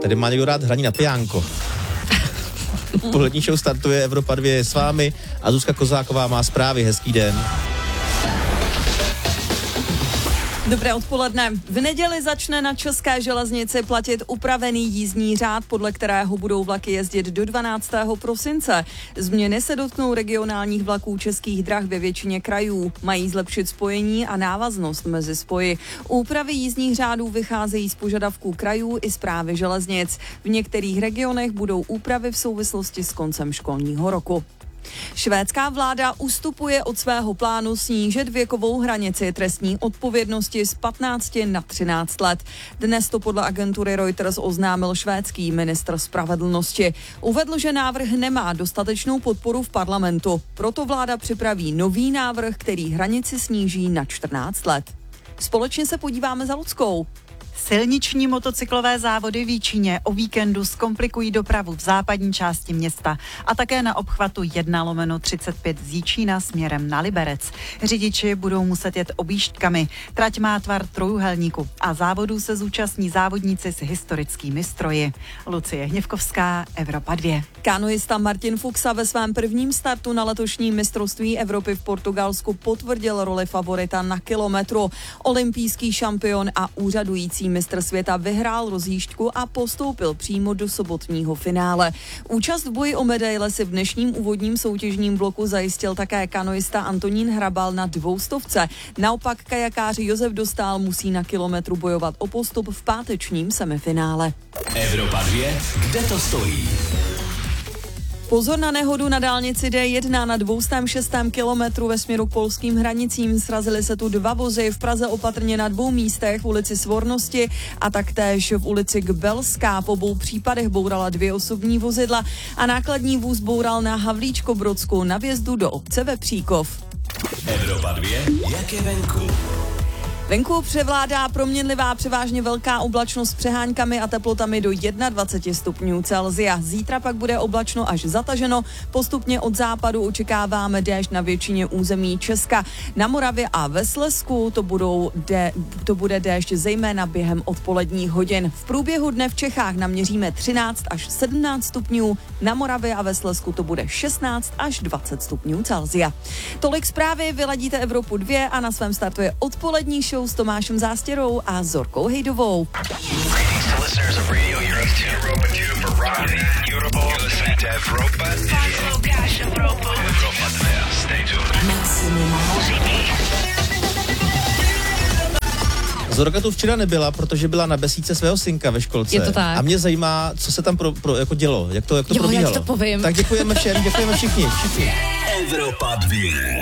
Tady má někdo rád hraní na pijánko. Polední show startuje, Evropa 2 je s vámi a Zuzka Kozáková má zprávy. Hezký den. Dobré odpoledne. V neděli začne na České železnici platit upravený jízdní řád, podle kterého budou vlaky jezdit do 12. prosince. Změny se dotknou regionálních vlaků Českých drah ve většině krajů. Mají zlepšit spojení a návaznost mezi spoji. Úpravy jízdních řádů vycházejí z požadavků krajů i správy železnic. V některých regionech budou úpravy v souvislosti s koncem školního roku. Švédská vláda ustupuje od svého plánu snížit věkovou hranici trestní odpovědnosti z 15 na 13 let. Dnes to podle agentury Reuters oznámil švédský ministr spravedlnosti. Uvedl, že návrh nemá dostatečnou podporu v parlamentu. Proto vláda připraví nový návrh, který hranici sníží na 14 let. Společně se podíváme za Luckou. Silniční motocyklové závody v Jíčíně o víkendu zkomplikují dopravu v západní části města a také na obchvatu 1/35 z Jíčína směrem na Liberec. Řidiči budou muset jet objížďkami. Trať má tvar trojúhelníku a závodů se zúčastní závodníci s historickými stroji. Lucie Hněvkovská, Evropa 2. Kanoista Martin Fuxa ve svém prvním startu na letošním mistrovství Evropy v Portugalsku potvrdil roli favorita na kilometru. Olympijský šampion a úřadující mistr světa vyhrál rozjížďku a postoupil přímo do sobotního finále. Účast v boji o medaile si v dnešním úvodním soutěžním bloku zajistil také kanoista Antonín Hrabal na 200. Naopak kajakáři Josef Dostál musí na kilometru bojovat o postup v páteční semifinále. Evropa 2, kde to stojí? Pozor na nehodu na dálnici D1 na 206. kilometru ve směru k polským hranicím. Srazily se tu dva vozy, v Praze opatrně na 2 místech, v ulici Svornosti a taktéž v ulici Gbelská. Po obou případech bourala 2 osobní vozidla a nákladní vůz boural na Havlíčko-Brodsku na vjezdu do obce Vepříkov. Evropa 2, jak je venku? Venku převládá proměnlivá převážně velká oblačnost s přeháňkami a teplotami do 21 stupňů Celsia. Zítra pak bude oblačno až zataženo. Postupně od západu očekáváme déšť na většině území Česka. Na Moravě a ve Slezsku to bude déšť zejména během odpoledních hodin. V průběhu dne v Čechách naměříme 13 až 17 stupňů. Na Moravě a ve Slezsku to bude 16 až 20 stupňů Celsia. Tolik zprávy, vyladíte Evropu 2 a na svém startu je odpolední show s Tomášem Zástěrou a Zorkou Hejdovou. Zorka tu včera nebyla, protože byla na besídce svého synka ve školce. Je to tak. A mě zajímá, co se tam jako dělo, jak to probíhalo. Já ti to povím. Tak děkujeme všem, děkujeme všichni. Evropa 2.